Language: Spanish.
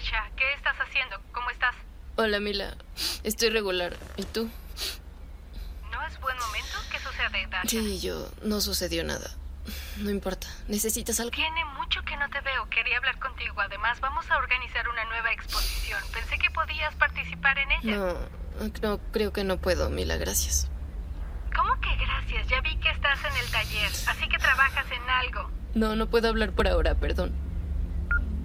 Dasha. ¿Qué estás haciendo? ¿Cómo estás? Hola, Mila. Estoy regular. ¿Y tú? ¿No es buen momento? ¿Qué sucede, Dasha? Sí, no sucedió nada. No importa. ¿Necesitas algo? Tiene mucho que no te veo. Quería hablar contigo. Además, vamos a organizar una nueva exposición. Pensé que podías participar en ella. No, creo que no puedo, Mila. Gracias. ¿Cómo que gracias? Ya vi que estás en el taller. Así que trabajas en algo. No puedo hablar por ahora, perdón.